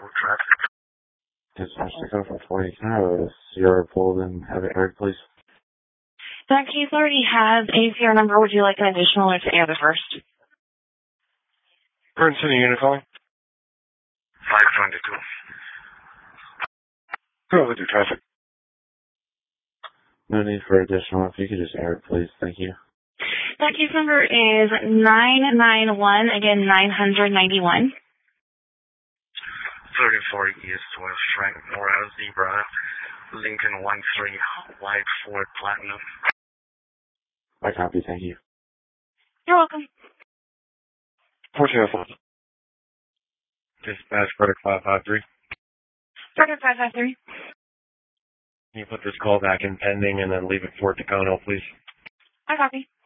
with traffic. Dispatch to go for 40. Can I have a Sierra pulled and have it aired, please? That case already has ACR number. Would you like an additional or to add it first? Burton City unit calling. 522. Go with your traffic. No need for additional. If you could just air it, please. Thank you. That case number is 991, again, 991. 3040 East West Frank Mora Zebra Lincoln 13 White Ford Platinum. I copy. Thank you. You're welcome. 404. Dispatch Frederick 553. Frederick 553. Can you put this call back in pending and then leave it for Tacona, please? I copy.